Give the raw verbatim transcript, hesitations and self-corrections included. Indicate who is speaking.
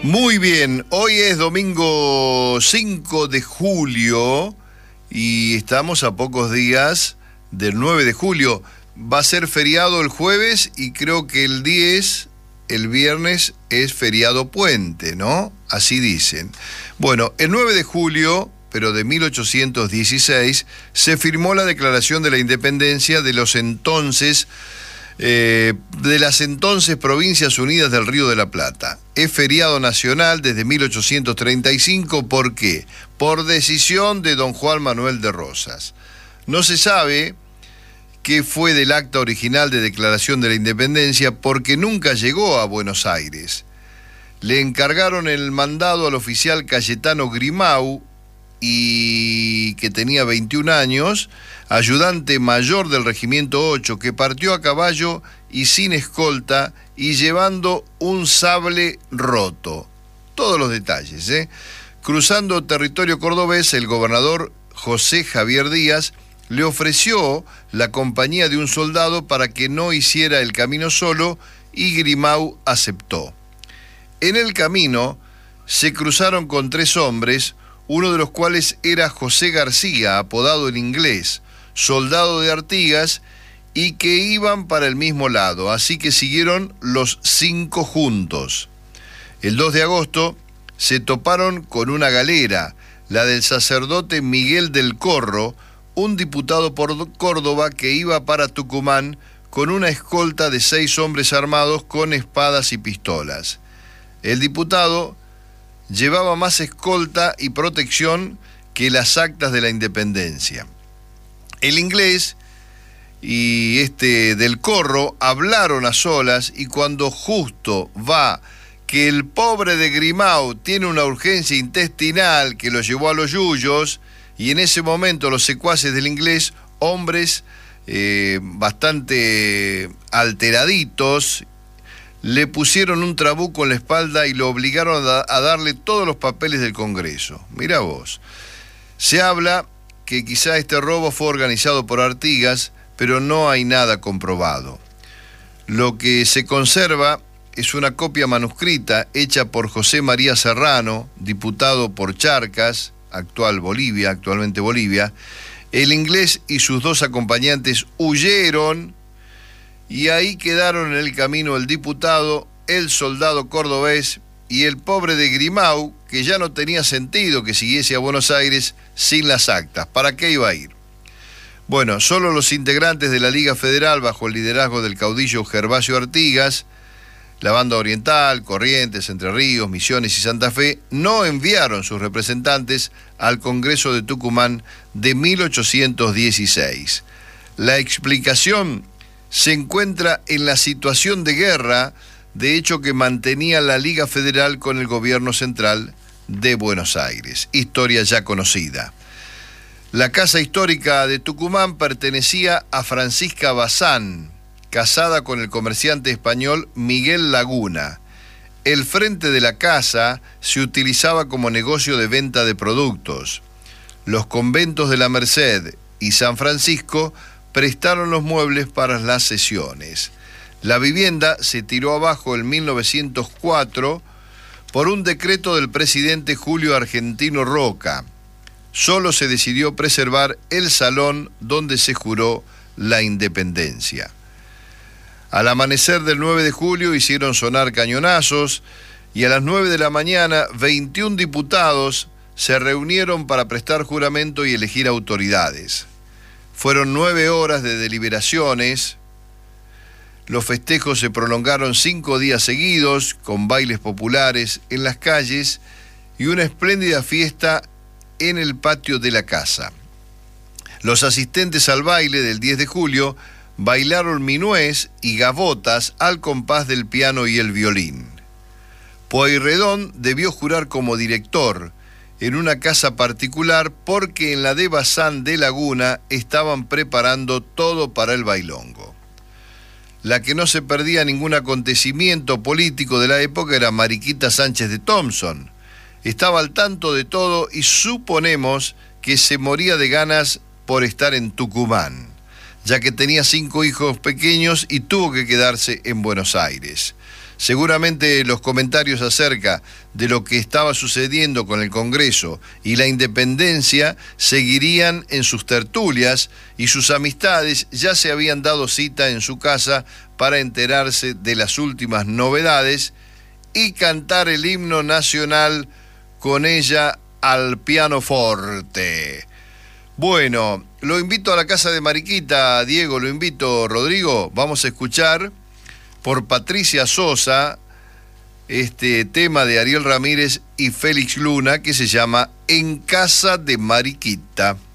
Speaker 1: Muy bien, hoy es domingo cinco de julio y estamos a pocos días del nueve de julio. Va a ser feriado el jueves y creo que el diez, el viernes, es feriado puente, ¿no? Así dicen. Bueno, el nueve de julio, pero de mil ochocientos dieciséis, se firmó la Declaración de la Independencia de los entonces Eh, de las entonces Provincias Unidas del Río de la Plata. Es feriado nacional desde mil ochocientos treinta y cinco, ¿por qué? Por decisión de don Juan Manuel de Rosas. No se sabe qué fue del acta original de Declaración de la Independencia porque nunca llegó a Buenos Aires. Le encargaron el mandado al oficial Cayetano Grimau, y que tenía veintiún años, ayudante mayor del Regimiento ocho, que partió a caballo y sin escolta y llevando un sable roto. Todos los detalles, ¿eh? Cruzando territorio cordobés, el gobernador José Javier Díaz le ofreció la compañía de un soldado para que no hiciera el camino solo y Grimau aceptó. En el camino se cruzaron con tres hombres, uno de los cuales era José García, apodado el Inglés, soldado de Artigas, y que iban para el mismo lado, así que siguieron los cinco juntos. El dos de agosto se toparon con una galera, la del sacerdote Miguel del Corro, un diputado por Córdoba que iba para Tucumán con una escolta de seis hombres armados con espadas y pistolas. El diputado llevaba más escolta y protección que las actas de la Independencia. El Inglés y este del Corro hablaron a solas y cuando justo va que el pobre de Grimau tiene una urgencia intestinal que lo llevó a los yuyos, y en ese momento los secuaces del Inglés, hombres eh, bastante alteraditos, le pusieron un trabuco en la espalda y lo obligaron a, a darle todos los papeles del Congreso. Mirá vos. Se habla que quizá este robo fue organizado por Artigas, pero no hay nada comprobado. Lo que se conserva es una copia manuscrita hecha por José María Serrano, diputado por Charcas, actual Bolivia, actualmente Bolivia. El Inglés y sus dos acompañantes huyeron, y ahí quedaron en el camino el diputado, el soldado cordobés y el pobre de Grimau, que ya no tenía sentido que siguiese a Buenos Aires sin las actas. ¿Para qué iba a ir? Bueno, solo los integrantes de la Liga Federal, bajo el liderazgo del caudillo Gervasio Artigas, la Banda Oriental, Corrientes, Entre Ríos, Misiones y Santa Fe, no enviaron sus representantes al Congreso de Tucumán de mil ochocientos dieciséis. La explicación se encuentra en la situación de guerra, de hecho, que mantenía la Liga Federal con el gobierno central de Buenos Aires. Historia ya conocida. La Casa Histórica de Tucumán pertenecía a Francisca Bazán, casada con el comerciante español Miguel Laguna. El frente de la casa se utilizaba como negocio de venta de productos. Los conventos de la Merced y San Francisco prestaron los muebles para las sesiones. La vivienda se tiró abajo en mil novecientos cuatro por un decreto del presidente Julio Argentino Roca. Solo se decidió preservar el salón donde se juró la independencia. Al amanecer del nueve de julio hicieron sonar cañonazos y a las nueve de la mañana veintiún diputados se reunieron para prestar juramento y elegir autoridades. Fueron nueve horas de deliberaciones. Los festejos se prolongaron cinco días seguidos, con bailes populares en las calles y una espléndida fiesta en el patio de la casa. Los asistentes al baile del diez de julio bailaron minués y gavotas al compás del piano y el violín. Pueyrredón debió jurar como director en una casa particular porque en la de Bazán de Laguna estaban preparando todo para el bailongo. La que no se perdía ningún acontecimiento político de la época era Mariquita Sánchez de Thompson. Estaba al tanto de todo y suponemos que se moría de ganas por estar en Tucumán, ya que tenía cinco hijos pequeños y tuvo que quedarse en Buenos Aires. Seguramente los comentarios acerca de lo que estaba sucediendo con el Congreso y la independencia seguirían en sus tertulias, y sus amistades ya se habían dado cita en su casa para enterarse de las últimas novedades y cantar el himno nacional con ella al pianoforte. Bueno, lo invito a la casa de Mariquita, Diego, lo invito, Rodrigo. Vamos a escuchar por Patricia Sosa este tema de Ariel Ramírez y Félix Luna que se llama En casa de Mariquita.